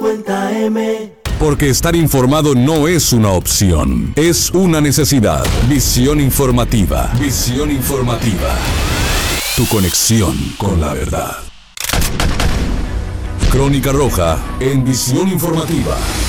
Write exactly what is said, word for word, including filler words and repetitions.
cincuenta eme. Porque estar informado no es una opción, es una necesidad. Visión informativa. Visión informativa. Tu conexión con la verdad. Crónica Roja en Visión Informativa.